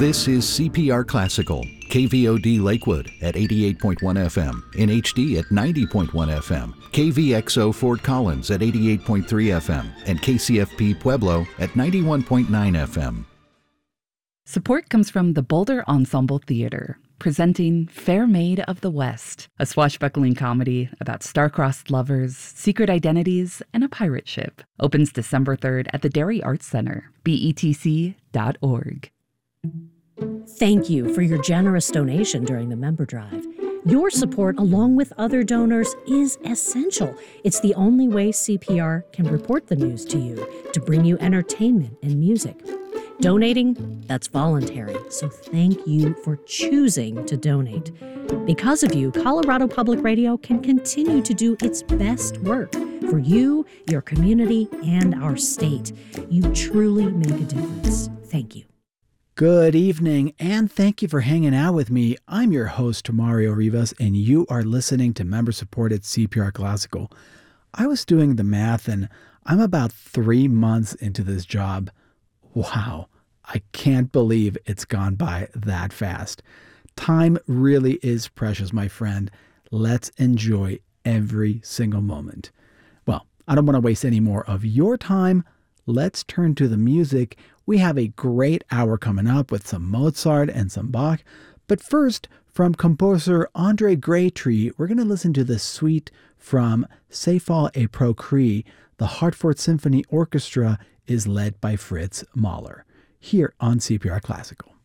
This is CPR Classical, KVOD Lakewood at 88.1 FM, in HD at 90.1 FM, KVXO Fort Collins at 88.3 FM, and KCFP Pueblo at 91.9 FM. Support comes from the Boulder Ensemble Theater, presenting Fair Maid of the West, a swashbuckling comedy about star-crossed lovers, secret identities, and a pirate ship. Opens December 3rd at the Dairy Arts Center, betc.org. Thank you for your generous donation during the member drive. Your support, along with other donors, is essential. It's the only way CPR can report the news to you, to bring you entertainment and music. Donating, that's voluntary, so thank you for choosing to donate. Because of you, Colorado Public Radio can continue to do its best work for you, your community, and our state. You truly make a difference. Thank you. Good evening, and thank you for hanging out with me. I'm your host, Mario Rivas, and you are listening to member-supported CPR Classical. I was doing the math, and I'm about 3 months into this job. Wow, I can't believe it's gone by that fast. Time really is precious, my friend. Let's enjoy every single moment. Well, I don't want to waste any more of your time. Let's turn to the music. We have a great hour coming up with some Mozart and some Bach. But first, from composer Andre Graytree, we're going to listen to the suite from Seyfal et Procris. The Hartford Symphony Orchestra is led by Fritz Mahler, here on CPR Classical.